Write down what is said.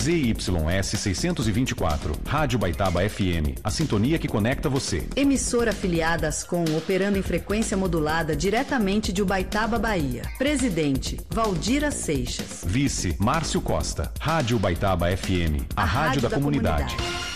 ZYS 624, Rádio Baitaba FM, a sintonia que conecta você. Emissora afiliada Ascom, operando em frequência modulada diretamente de Ubaitaba, Bahia. Presidente, Valdira Seixas. Vice, Márcio Costa. Rádio Baitaba FM, a rádio da comunidade.